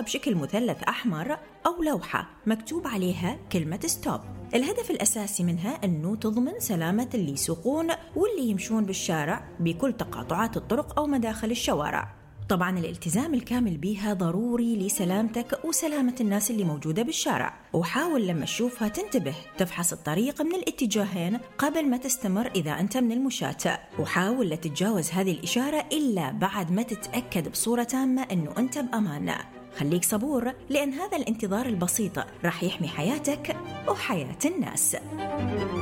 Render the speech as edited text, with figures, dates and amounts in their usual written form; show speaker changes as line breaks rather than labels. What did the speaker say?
بشكل مثلث أحمر أو لوحة مكتوب عليها كلمة ستوب. الهدف الأساسي منها أنه تضمن سلامة اللي يسوقون واللي يمشون بالشارع بكل تقاطعات الطرق أو مداخل الشوارع. طبعاً الالتزام الكامل بيها ضروري لسلامتك وسلامة الناس اللي موجودة بالشارع، وحاول لما تشوفها تنتبه تفحص الطريق من الاتجاهين قبل ما تستمر إذا أنت من المشاة، وحاول لا تتجاوز هذه الإشارة إلا بعد ما تتأكد بصورة تامة أنه أنت بأمان. خليك صبور، لأن هذا الانتظار البسيط راح يحمي حياتك وحياة الناس.